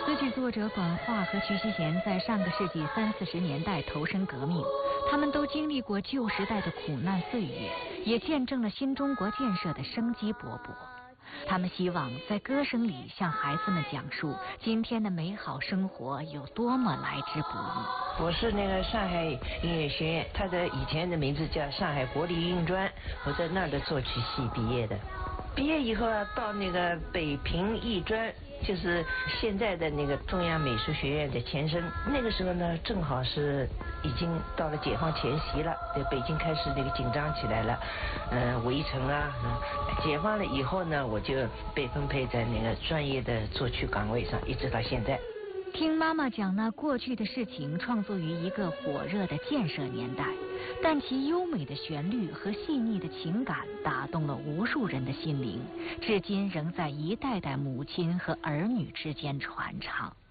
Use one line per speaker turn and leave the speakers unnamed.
词曲作者管化和徐熙贤在上个世纪30-40年代投身革命，他们都经历过旧时代的苦难岁月，也见证了新中国建设的生机勃勃。他们希望在歌声里向孩子们讲述今天的美好生活有多么来之不易。
我是那个上海音乐学院，它的以前的名字叫上海国立音乐专，我在那儿的作曲系毕业的。毕业以后啊，到那个北平艺专，就是现在的那个中央美术学院的前身。那个时候呢，正好是已经到了解放前夕了，北京开始那个紧张起来了，围城啊，解放了以后呢，我就被分配在那个专业的作曲岗位上，一直到现在。
听妈妈讲那过去的事情，创作于一个火热的建设年代，但其优美的旋律和细腻的情感打动了无数人的心灵，至今仍在一代代母亲和儿女之间传唱。